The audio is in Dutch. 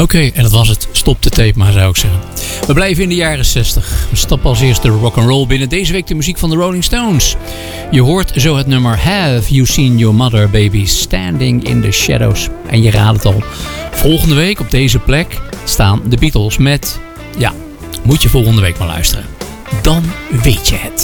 Oké, en dat was het. Stop de tape maar, zou ik zeggen. We blijven in de jaren 60. We stappen als eerste de rock'n'roll binnen. Deze week de muziek van de Rolling Stones. Je hoort zo het nummer Have You Seen Your Mother Baby Standing in the Shadows. En je raadt het al. Volgende week op deze plek staan de Beatles met... Ja, moet je volgende week maar luisteren. Dan weet je het.